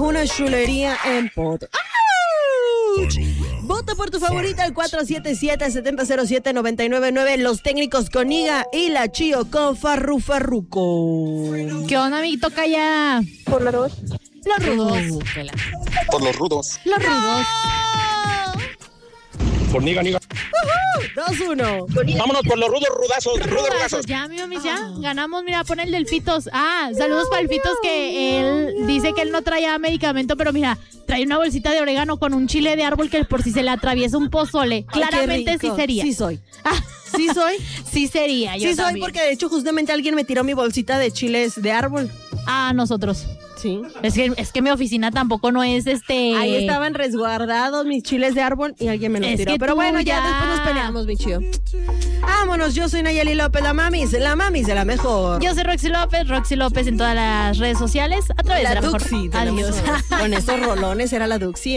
una chulería en pot. Vota por tu favorita al 477-707-999. Los técnicos con Iga y la Chío con Farruco. ¿Qué onda, amiguito? Calla. Por los dos. Los rudos. Por los rudos. Los rudos. Por Niga. 2-1. Vámonos por los rudos rudazos. Rudazos. Ya, mi mami, ya. Ganamos. Mira, pon el del Fitos. Saludos para el Fitos, que él dice que él no traía medicamento, pero mira, trae una bolsita de orégano con un chile de árbol que por si se le atraviesa un pozole. Claramente sí sería. Sí soy. ¿Sí soy? Sí sería, yo Sí soy, también. porque de hecho justamente alguien me tiró mi bolsita de chiles de árbol. Nosotros. Sí. Es que mi oficina tampoco no es Ahí estaban resguardados mis chiles de árbol y alguien me los tiró. Pero bueno, ya después nos peleamos, mi chido. Vámonos, yo soy Nayeli López, la mamis de la mejor. Yo soy Roxy López en todas las redes sociales a través de la mejor. Duxi. Adiós. Con esos rolones era la Duxi.